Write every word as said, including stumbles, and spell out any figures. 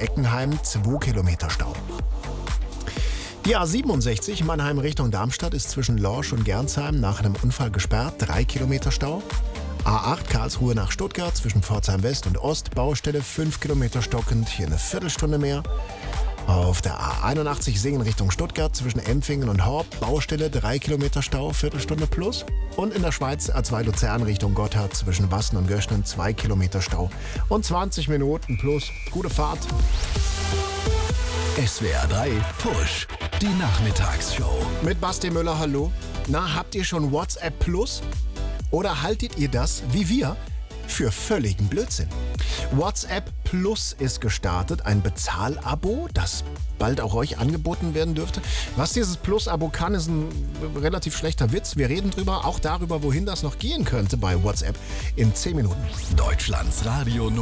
Eckenheim zwei Kilometer Stau. Die A siebenundsechzig Mannheim Richtung Darmstadt ist zwischen Lorsch und Gernsheim nach einem Unfall gesperrt, drei Kilometer Stau. A acht Karlsruhe nach Stuttgart zwischen Pforzheim West und Ost, Baustelle fünf Kilometer stockend, hier eine Viertelstunde mehr. Auf der A einundachtzig Singen Richtung Stuttgart zwischen Empfingen und Horb, Baustelle drei Kilometer Stau, Viertelstunde plus. Und in der Schweiz A zwei Luzern Richtung Gotthard zwischen Wassen und Göschnen zwei Kilometer Stau und zwanzig Minuten plus. Gute Fahrt. S W R drei Push, die Nachmittagsshow. Mit Basti Müller, hallo. Na, habt ihr schon WhatsApp Plus? Oder haltet ihr das, wie wir, für völligen Blödsinn? WhatsApp Plus ist gestartet, ein Bezahlabo, das bald auch euch angeboten werden dürfte. Was dieses Plus-Abo kann, ist ein relativ schlechter Witz. Wir reden drüber, auch darüber, wohin das noch gehen könnte bei WhatsApp in zehn Minuten. Deutschlands Radio